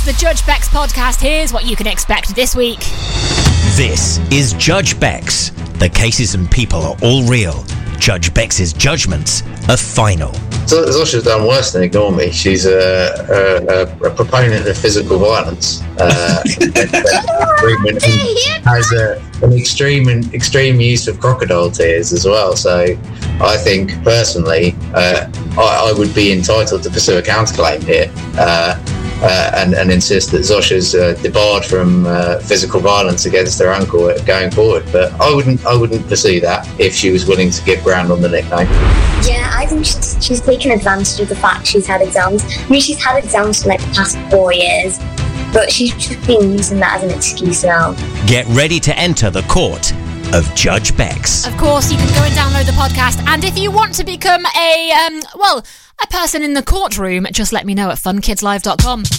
the Judge Bex podcast. Here's what you can expect this week. This is Judge Bex. The cases and people are all real. Judge Bex's judgments are final. So Zosha's done worse than ignore me. She's a proponent of physical violence. Has an extreme use of crocodile tears as well. So I think personally, I would be entitled to pursue a counterclaim here. And insist that Zosha's debarred from physical violence against her uncle going forward. But I wouldn't pursue that if she was willing to give ground on the nickname. Yeah, I think she's taken advantage of the fact she's had exams. I mean, she's had exams for like the past 4 years, but she's just been using that as an excuse now. Get ready to enter the court of Judge Bex. Of course, you can go and download the podcast, and if you want to become a person in the courtroom, just let me know at funkidslive.com.